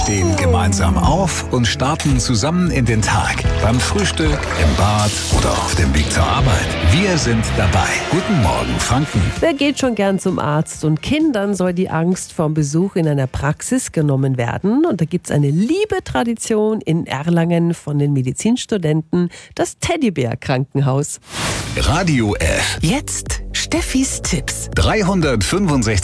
stehen gemeinsam auf und starten zusammen in den Tag. Beim Frühstück, im Bad oder auf dem Weg zur Arbeit. Wir sind dabei. Guten Morgen, Franken. Wer geht schon gern zum Arzt? Und Kindern soll die Angst vor dem Besuch in einer Praxis genommen werden. Und da gibt es eine liebe Tradition in Erlangen von den Medizinstudenten, das Teddybär-Krankenhaus. Radio F. Jetzt Steffis Tipps. 365